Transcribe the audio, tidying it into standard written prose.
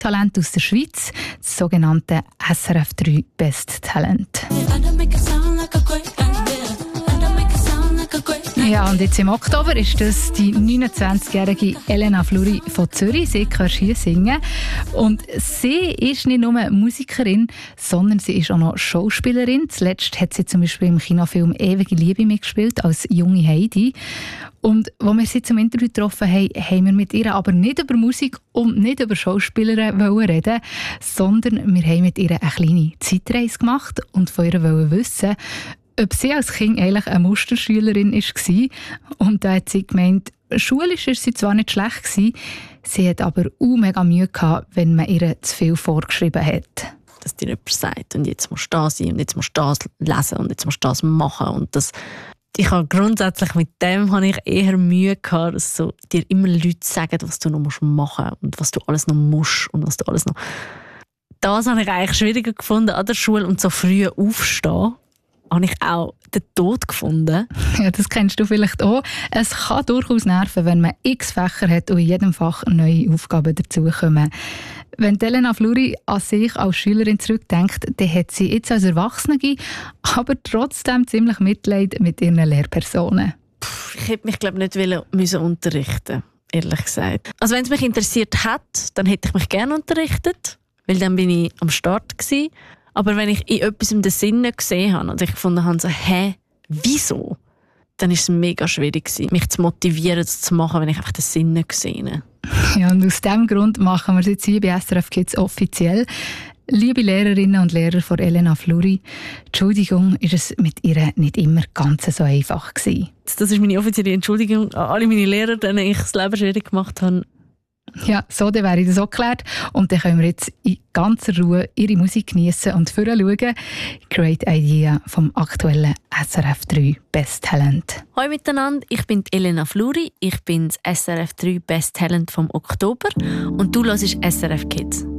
Talent aus der Schweiz, das sogenannte SRF 3 Best Talent. Ja, und jetzt im Oktober ist das die 29-jährige Elena Fluri von Zürich. Sie kann hier singen. Und sie ist nicht nur Musikerin, sondern sie ist auch noch Schauspielerin. Zuletzt hat sie zum Beispiel im Kinofilm «Ewige Liebe» mitgespielt als junge Heidi. Und als wir sie zum Interview getroffen haben, haben wir mit ihr aber nicht über Musik und nicht über Schauspielerinnen reden, sondern wir haben mit ihr eine kleine Zeitreise gemacht und von ihr wissen, ob sie als Kind eigentlich eine Musterschülerin war. Und da hat sie gemeint, schulisch war sie zwar nicht schlecht gewesen, sie hat aber auch mega Mühe gehabt, wenn man ihr zu viel vorgeschrieben hat. Dass dir jemand sagt, und jetzt musst du da sein, und jetzt musst du das lesen, und jetzt musst du das machen. Und das, ich habe grundsätzlich mit dem habe ich eher Mühe gehabt, dass so dir immer Leute sagen, was du noch machen musst und was du alles noch musst und was du alles noch... Das habe ich eigentlich schwieriger gefunden an der Schule, und so früh aufstehen. Habe ich auch den Tod gefunden. Ja, das kennst du vielleicht auch. Es kann durchaus nerven, wenn man x Fächer hat und in jedem Fach neue Aufgaben dazukommen. Wenn Elena Fluri an sich als Schülerin zurückdenkt, dann hat sie jetzt als Erwachsene, aber trotzdem ziemlich Mitleid mit ihren Lehrpersonen. Ich hätte mich, glaube ich, nicht müssen unterrichten, ehrlich gesagt. Also wenn es mich interessiert hat, dann hätte ich mich gerne unterrichtet, weil dann bin ich am Start gewesen. Aber wenn ich in etwas den Sinn nicht gesehen habe und ich gefunden habe, so, wieso? Dann war es mega schwierig, mich zu motivieren, das zu machen, wenn ich einfach den Sinn nicht gesehen habe. Ja, und aus diesem Grund machen wir es jetzt hier bei SRF Kids offiziell. Liebe Lehrerinnen und Lehrer von Elena Fluri, Entschuldigung, ist es mit ihr nicht immer ganz so einfach gewesen. Das ist meine offizielle Entschuldigung an alle meine Lehrer, denen ich das Leben schwierig gemacht habe. Ja, so, dann wäre ich das auch geklärt. Und dann können wir jetzt in ganzer Ruhe ihre Musik geniessen und vorher schauen. Great Idea vom aktuellen SRF 3 Best Talent. Hallo miteinander, ich bin Elena Fluri. Ich bin das SRF 3 Best Talent vom Oktober. Und du hörst SRF Kids.